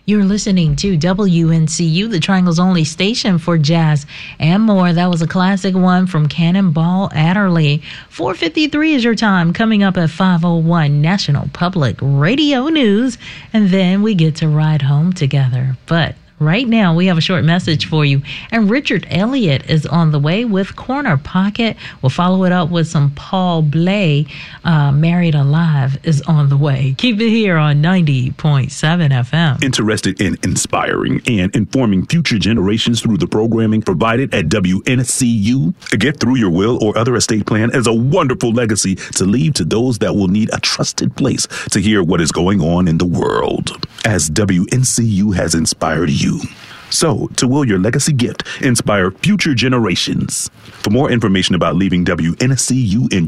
You're listening to WNCU, the Triangle's only station for jazz and more. That was a classic one from Cannonball Adderley. 4:53 is your time. Coming up at 5:01, National Public Radio News. And then we get to ride home together. But right now, we have a short message for you. And Richard Elliott is on the way with Corner Pocket. We'll follow it up with some Paul Bley. Married Alive is on the way. Keep it here on 90.7 FM. Interested in inspiring and informing future generations through the programming provided at WNCU? Get Through Your Will or Other Estate Plan is a wonderful legacy to leave to those that will need a trusted place to hear what is going on in the world, as WNCU has inspired you. So, to will your legacy gift inspire future generations. For more information about leaving WNCU in